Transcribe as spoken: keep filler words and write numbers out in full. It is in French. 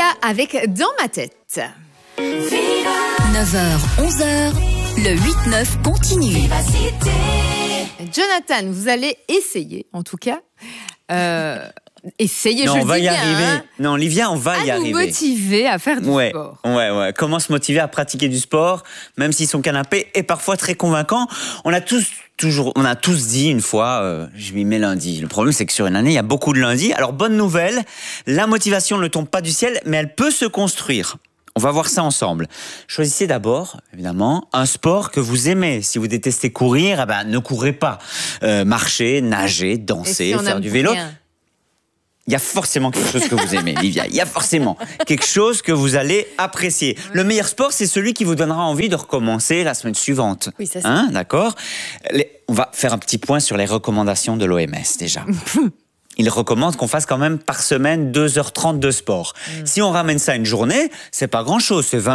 avec Dans ma tête. neuf heures, onze heures, le huit neuf continue. Jonathan, vous allez essayer, en tout cas. Euh, essayer, non, je on va dis y bien, arriver. hein, Non, Livia, on va à y nous arriver. motiver à faire du ouais, sport. Ouais, ouais. Comment se motiver à pratiquer du sport, même si son canapé est parfois très convaincant. On a tous toujours, on a tous dit une fois, euh, je m'y mets lundi. Le problème, c'est que sur une année, il y a beaucoup de lundis. Alors, bonne nouvelle, la motivation ne tombe pas du ciel, mais elle peut se construire. On va voir ça ensemble. Choisissez d'abord, évidemment, un sport que vous aimez. Si vous détestez courir, eh ben, ne courez pas. Euh, marcher, nager, danser, Et si on faire aime du vélo. rien ? Il y a forcément quelque chose que vous aimez, Livia. Il y a forcément quelque chose que vous allez apprécier. Le meilleur sport, c'est celui qui vous donnera envie de recommencer la semaine suivante. Oui, ça, c'est... Hein, d'accord ? Les... On va faire un petit point sur les recommandations de l'O M S, déjà. Il recommande qu'on fasse quand même par semaine deux heures trente de sport. Mm. Si on ramène ça une journée, c'est pas grand-chose, c'est vingt